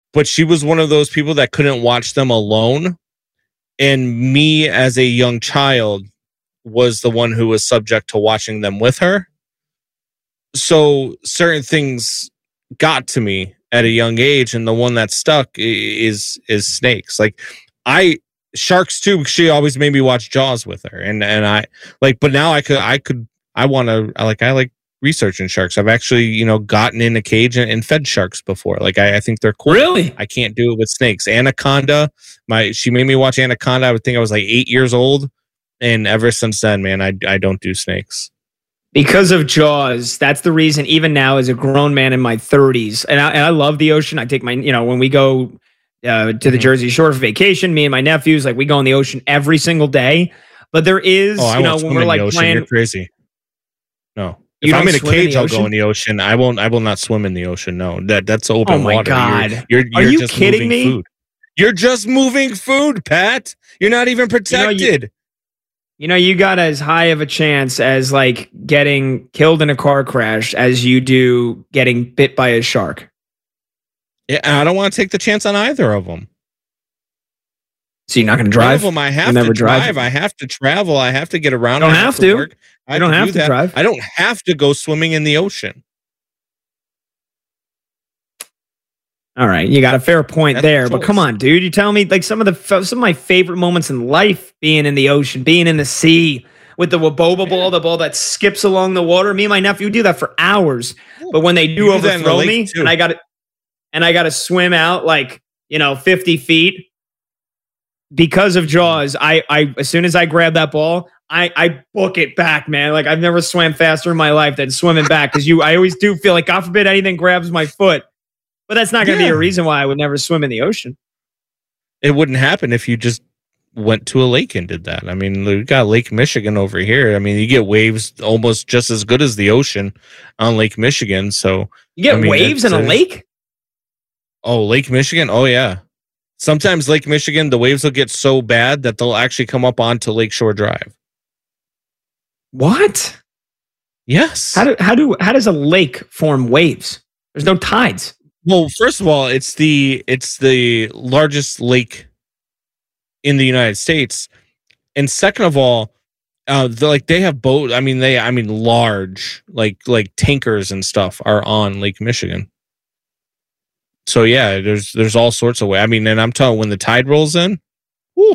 but she was one of those people that couldn't watch them alone. And me as a young child was the one who was subject to watching them with her. So certain things got to me at a young age, and the one that stuck is snakes. Like sharks too. She always made me watch Jaws with her, and I like. But now I like researching sharks. I've actually gotten in a cage and fed sharks before. Like I think they're cool. Really? I can't do it with snakes. Anaconda. She made me watch Anaconda. I would think I was like 8 years old, and ever since then, man, I don't do snakes. Because of Jaws, that's the reason. Even now, as a grown man in my 30s, and I love the ocean. I take my, when we go to the Jersey Shore for vacation, me and my nephews, like we go in the ocean every single day. But there is, when we're like playing, you're crazy. No, if I'm in a cage, I'll go in the ocean. I will not swim in the ocean. No, that's open water. Oh my God, you're are you just kidding me? Food. You're just moving food, Pat. You're not even protected. You got as high of a chance as like getting killed in a car crash as you do getting bit by a shark. Yeah, I don't want to take the chance on either of them. So you're not going to drive? One of them I have to drive. I have to travel. I have to get around. You don't have to. Work. I don't have to drive. I don't have to go swimming in the ocean. All right, you got a fair point there, but come on, dude. You tell me like some of my favorite moments in life being in the ocean, being in the sea with the Waboba ball, the ball that skips along the water. Me and my nephew do that for hours. But when they do overthrow me, and I got to swim out like 50 feet because of Jaws. I as soon as I grab that ball, I book it back, man. Like I've never swam faster in my life than swimming back because I always do feel like, God forbid anything grabs my foot. But that's not going to be a reason why I would never swim in the ocean. It wouldn't happen if you just went to a lake and did that. I mean, we got Lake Michigan over here. I mean, you get waves almost just as good as the ocean on Lake Michigan. So you get waves in a lake? Oh, Lake Michigan? Oh, yeah. Sometimes Lake Michigan, the waves will get so bad that they'll actually come up onto Lakeshore Drive. What? Yes. How does a lake form waves? There's no tides. Well, first of all, it's the largest lake in the United States, and second of all, they have boat. I mean, large like tankers and stuff are on Lake Michigan. So yeah, there's all sorts of ways. I mean, and I'm telling when the tide rolls in, whew.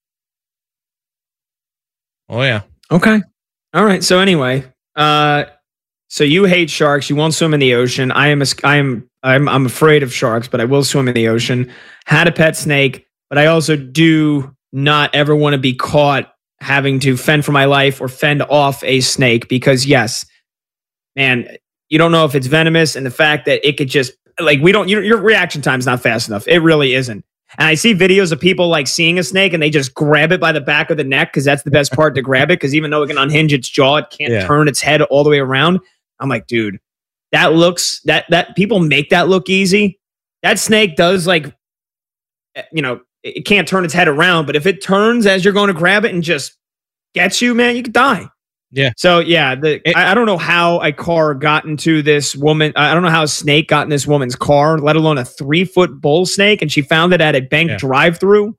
Oh yeah. Okay. All right. So anyway, so you hate sharks. You won't swim in the ocean. I'm afraid of sharks, but I will swim in the ocean. Had a pet snake, but I also do not ever want to be caught having to fend for my life or fend off a snake because yes, man, you don't know if it's venomous, and the fact that it could just your reaction time is not fast enough. It really isn't. And I see videos of people like seeing a snake and they just grab it by the back of the neck because that's the best part to grab it. Because even though it can unhinge its jaw, it can't turn its head all the way around. I'm like, dude, that looks that people make that look easy. That snake does it can't turn its head around, but if it turns as you're going to grab it and just gets you, man, you could die. Yeah. So yeah, I don't know how a car got into this woman. I don't know how a snake got in this woman's car, let alone a 3-foot bull snake, and she found it at a bank drive-through.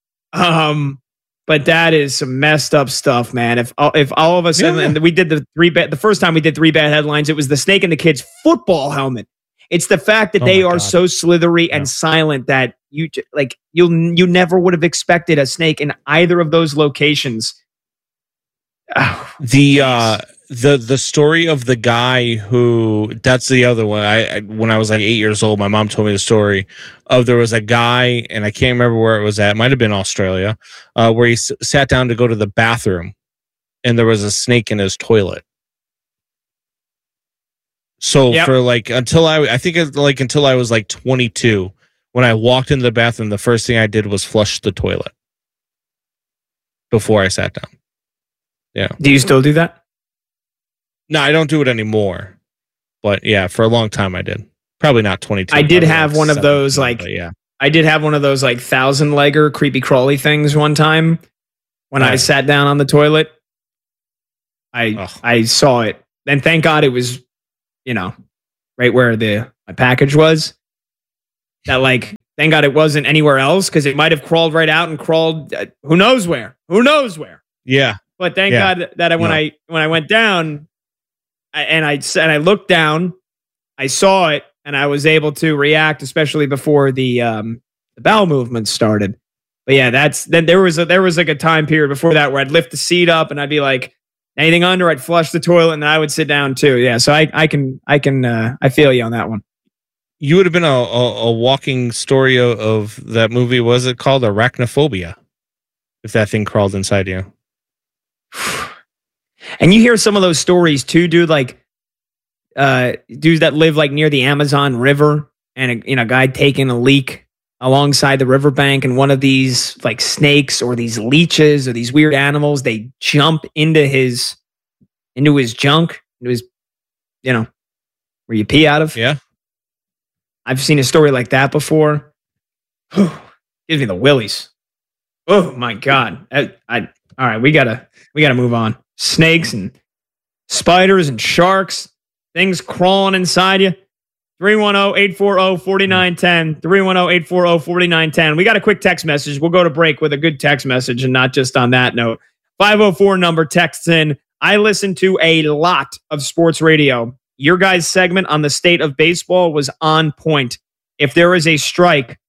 But that is some messed up stuff, man. If all of us and we did the first time we did 3 bad headlines, it was the snake in the kid's football helmet. It's the fact that they are so slithery and silent that you never would have expected a snake in either of those locations. Oh, the story of the guy who, that's the other one. When I was like 8 years old, my mom told me the story of there was a guy, and I can't remember where it was at. It might have been Australia, where he sat down to go to the bathroom, and there was a snake in his toilet. So for until I was like 22, when I walked into the bathroom, the first thing I did was flush the toilet before I sat down. Yeah. Do you still do that? No, I don't do it anymore. But yeah, for a long time I did. Probably not 22. I did have one of those I did have one of those 1,000-legger creepy crawly things one time when I sat down on the toilet. I saw it. And thank God it was, right where my package was. That thank God it wasn't anywhere else because it might have crawled right out and crawled who knows where. Yeah. But thank God that when I went down and I looked down, I saw it and I was able to react, especially before the bowel movement started. But yeah, then there was like a time period before that where I'd lift the seat up and I'd be like, anything under, I'd flush the toilet and then I would sit down too. Yeah, so I feel you on that one. You would have been a walking story of that movie. Was it called Arachnophobia? If that thing crawled inside you. And you hear some of those stories too, dude. Like dudes that live like near the Amazon River, and a guy taking a leak alongside the riverbank, and one of these like snakes or these leeches or these weird animals, they jump into his junk, into his, where you pee out of. Yeah. I've seen a story like that before. Gives me the willies. Oh my God. All right, we gotta move on. Snakes and spiders and sharks, things crawling inside you. 310-840-4910. 310-840-4910. We got a quick text message. We'll go to break with a good text message and not just on that note. 504 number texts in. I listen to a lot of sports radio. Your guys' segment on the state of baseball was on point. If there is a strike,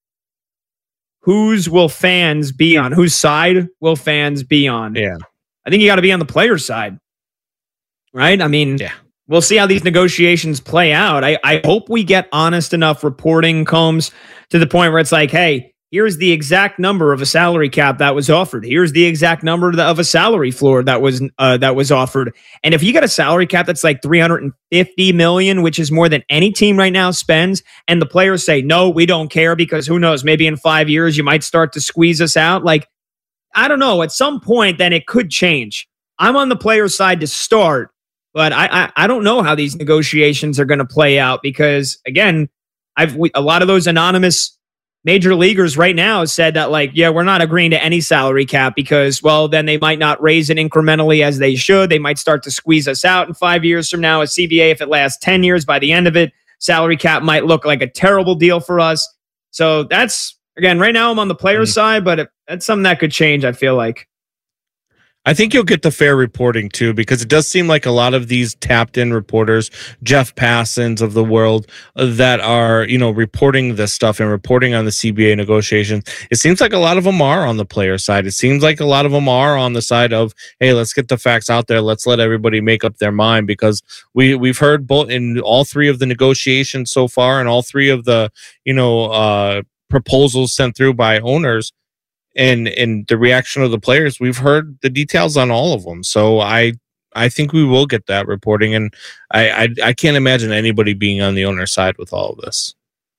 whose will fans be on? Whose side will fans be on? Yeah. I think you got to be on the player's side. Right? I mean, yeah. We'll see how these negotiations play out. I hope we get honest enough reporting, Combs, to the point where it's like, hey, here's the exact number of a salary cap that was offered. Here's the exact number of a salary floor that was offered. And if you got a salary cap that's like $350 million, which is more than any team right now spends, and the players say, no, we don't care because who knows, maybe in 5 years you might start to squeeze us out. Like, I don't know. At some point, then it could change. I'm on the player's side to start. But I don't know how these negotiations are going to play out because, again, a lot of those anonymous major leaguers right now said that, like, yeah, we're not agreeing to any salary cap because, well, then they might not raise it incrementally as they should. They might start to squeeze us out in 5 years from now. A CBA, if it lasts 10 years, by the end of it, salary cap might look like a terrible deal for us. So that's, again, right now I'm on the player's side, but that's something that could change, I feel like. I think you'll get the fair reporting too, because it does seem like a lot of these tapped in reporters, Jeff Passons of the world, that are, reporting this stuff and reporting on the CBA negotiations. It seems like a lot of them are on the player side. It seems like a lot of them are on the side of, hey, let's get the facts out there. Let's let everybody make up their mind, because we've heard both in all three of the negotiations so far and all three of the, proposals sent through by owners. And the reaction of the players, we've heard the details on all of them. So I think we will get that reporting, and I can't imagine anybody being on the owner's side with all of this.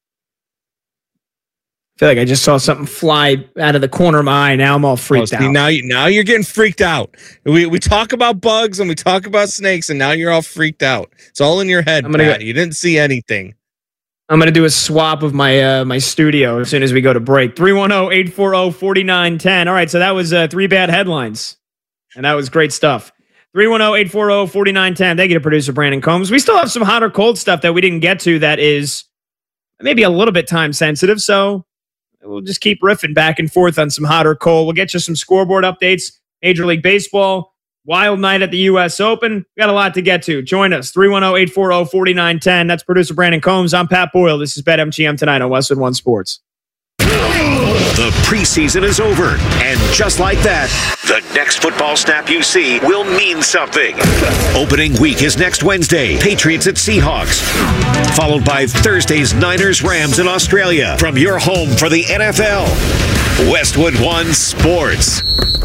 I feel like I just saw something fly out of the corner of my eye. Now I'm all freaked out. Now you're getting freaked out. We talk about bugs and we talk about snakes, and now you're all freaked out. It's all in your head, Pat. You didn't see anything. I'm going to do a swap of my studio as soon as we go to break. 310-840-4910. All right, so that was 3 bad headlines, and that was great stuff. 310-840-4910. Thank you to producer Brandon Combs. We still have some hot or cold stuff that we didn't get to that is maybe a little bit time sensitive, so we'll just keep riffing back and forth on some hot or cold. We'll get you some scoreboard updates, Major League Baseball, wild night at the U.S. Open. We got a lot to get to. Join us, 310-840-4910. That's producer Brandon Combs. I'm Pat Boyle. This is BetMGM tonight on Westwood One Sports. The preseason is over, and just like that, the next football snap you see will mean something. Opening week is next Wednesday, Patriots at Seahawks, followed by Thursday's Niners-Rams in Australia. From your home for the NFL, Westwood One Sports.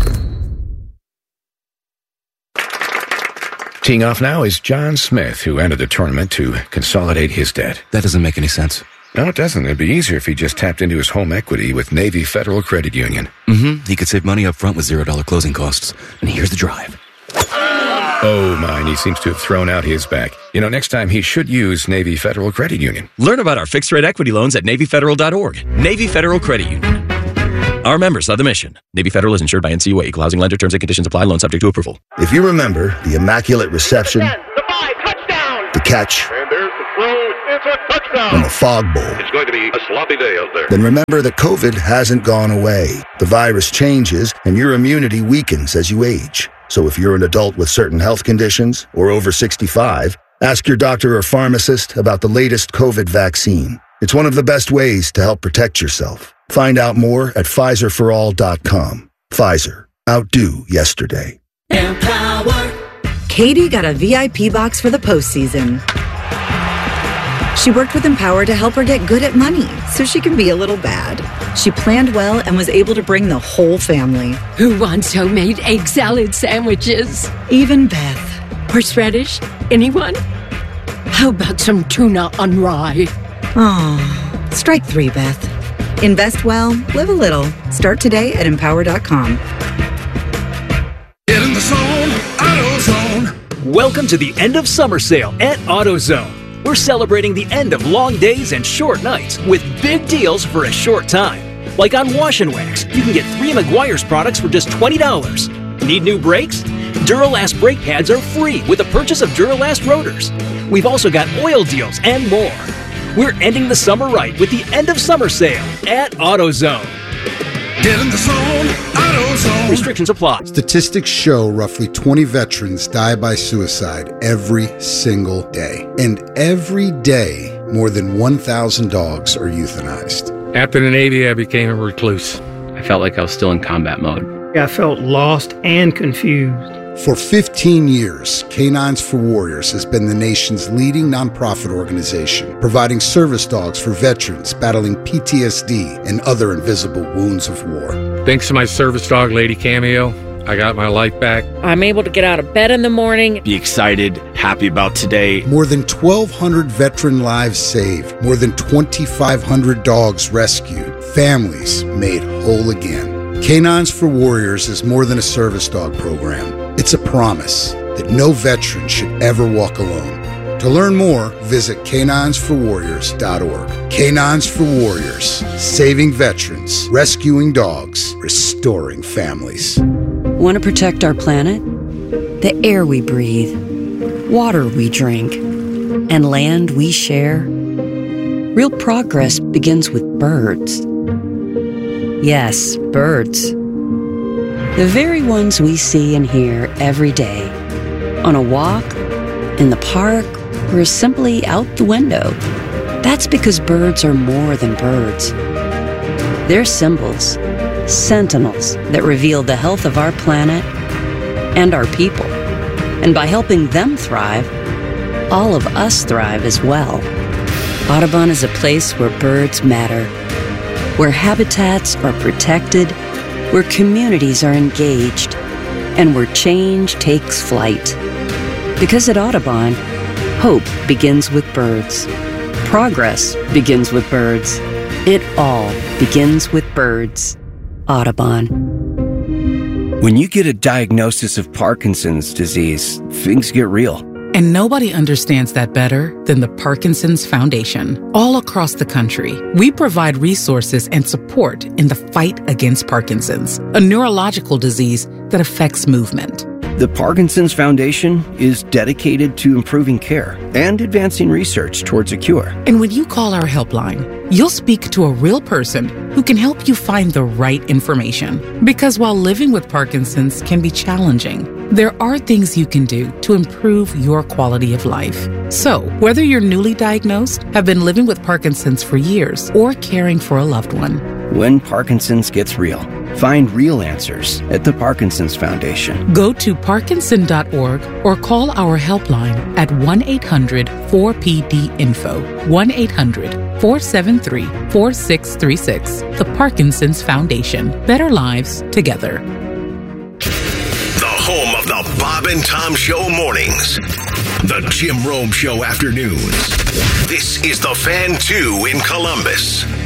Teeing off now is John Smith, who entered the tournament to consolidate his debt. That doesn't make any sense. No, it doesn't. It'd be easier if he just tapped into his home equity with Navy Federal Credit Union. He could save money up front with $0 closing costs. And here's the drive. Oh, mine. He seems to have thrown out his back. Next time he should use Navy Federal Credit Union. Learn about our fixed-rate equity loans at NavyFederal.org. Navy Federal Credit Union. Our members of the mission. Navy Federal is insured by NCUA. Equal housing lender. Terms and conditions apply. Loan subject to approval. If you remember the immaculate reception, 10, the 5, touchdown. the catch, And there's the throw. It's 4-foot touchdown. From the Fog Bowl. It's going to be a sloppy day out there. Then remember that COVID hasn't gone away. The virus changes, and your immunity weakens as you age. So if you're an adult with certain health conditions or over 65, ask your doctor or pharmacist about the latest COVID vaccine. It's one of the best ways to help protect yourself. Find out more at PfizerForAll.com. Pfizer. Outdo yesterday. Empower. Katie got a VIP box for the postseason. She worked with Empower to help her get good at money so she can be a little bad. She planned well and was able to bring the whole family. Who wants homemade egg salad sandwiches? Even Beth. Horseradish? Anyone? How about some tuna on rye? Oh, strike 3, Beth. Invest well, live a little. Start today at Empower.com. Get in the zone, AutoZone. Welcome to the end of summer sale at AutoZone. We're celebrating the end of long days and short nights with big deals for a short time. Like on Wash and Wax, you can get 3 Meguiar's products for just $20. Need new brakes? Duralast brake pads are free with the purchase of Duralast rotors. We've also got oil deals and more. We're ending the summer right with the end of summer sale at AutoZone. Get in the zone, AutoZone. Restrictions apply. Statistics show roughly 20 veterans die by suicide every single day. And every day, more than 1,000 dogs are euthanized. After the Navy, I became a recluse. I felt like I was still in combat mode. I felt lost and confused. For 15 years, Canines for Warriors has been the nation's leading nonprofit organization, providing service dogs for veterans battling PTSD and other invisible wounds of war. Thanks to my service dog, Lady Cameo, I got my life back. I'm able to get out of bed in the morning. Be excited, happy about today. More than 1,200 veteran lives saved, more than 2,500 dogs rescued, families made whole again. Canines for Warriors is more than a service dog program. It's a promise that no veteran should ever walk alone. To learn more, visit caninesforwarriors.org. Canines for Warriors, saving veterans, rescuing dogs, restoring families. Want to protect our planet? The air we breathe, water we drink, and land we share? Real progress begins with birds. Yes, birds. The very ones we see and hear every day. On a walk, in the park, or simply out the window. That's because birds are more than birds. They're symbols, sentinels that reveal the health of our planet and our people. And by helping them thrive, all of us thrive as well. Audubon is a place where birds matter, where habitats are protected, where communities are engaged, and where change takes flight. Because at Audubon, hope begins with birds. Progress begins with birds. It all begins with birds. Audubon. When you get a diagnosis of Parkinson's disease, things get real. And nobody understands that better than the Parkinson's Foundation. All across the country, we provide resources and support in the fight against Parkinson's, a neurological disease that affects movement. The Parkinson's Foundation is dedicated to improving care and advancing research towards a cure. And when you call our helpline, you'll speak to a real person who can help you find the right information. Because while living with Parkinson's can be challenging, there are things you can do to improve your quality of life. So, whether you're newly diagnosed, have been living with Parkinson's for years, or caring for a loved one, when Parkinson's gets real, find real answers at the Parkinson's Foundation. Go to parkinson.org or call our helpline at 1-800-4PD-INFO, 1-800-473-4636. The Parkinson's Foundation. Better lives together. The home of the Bob and Tom Show mornings. The Jim Rome Show afternoons. This is the Fan 2 in Columbus.